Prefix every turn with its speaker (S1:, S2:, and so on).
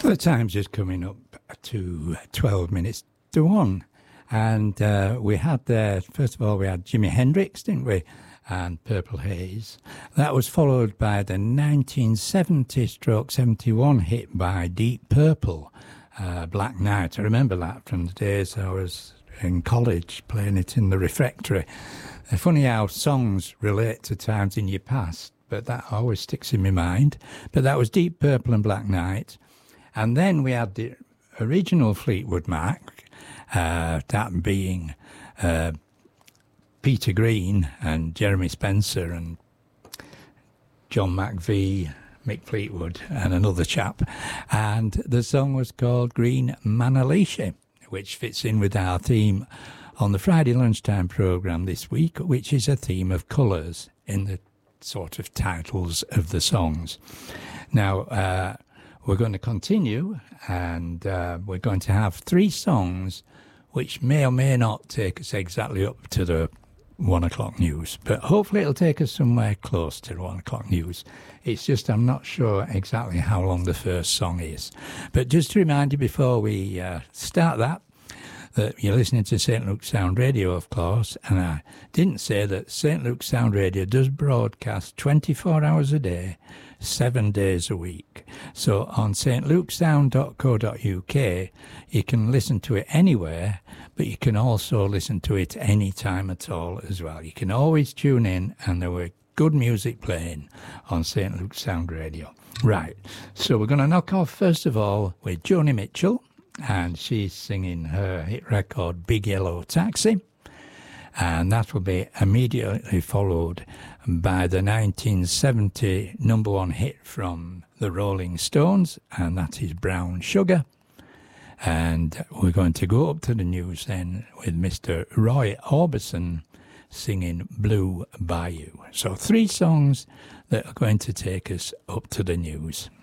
S1: Well, the time's just coming up to 12 minutes to 1. And we had there, first of all, we had Jimi Hendrix, didn't we? And Purple Haze. That was followed by the 1970-71 hit by Deep Purple, Black Knight. I remember that from the days I was in college, playing it in the refectory. Funny how songs relate to times in your past, but that always sticks in my mind. But that was Deep Purple and Black Knight. And then we had the original Fleetwood Mac, that being Peter Green and Jeremy Spencer and John McVie, Mick Fleetwood and another chap. And the song was called Green Manalishi, which fits in with our theme on the Friday lunchtime programme this week, which is a theme of colours in the sort of titles of the songs. Now, we're going to continue, and we're going to have 3 songs which may or may not take us exactly up to the 1 o'clock news, but hopefully it'll take us somewhere close to the 1 o'clock news. It's just I'm not sure exactly how long the first song is. But just to remind you before we start that you're listening to St. Luke's Sound Radio, of course, and I didn't say that St. Luke's Sound Radio does broadcast 24 hours a day, 7 days a week. So on stlukesound.co.uk, you can listen to it anywhere, but you can also listen to it any time at all as well. You can always tune in, and there were good music playing on St. Luke's Sound Radio. Right, so we're going to knock off, first of all, with Joni Mitchell, and she's singing her hit record Big Yellow Taxi, and that will be immediately followed by the 1970 number 1 hit from the Rolling Stones, and that is Brown Sugar. And we're going to go up to the news then with Mr. Roy Orbison singing Blue Bayou. So 3 songs that are going to take us up to the news.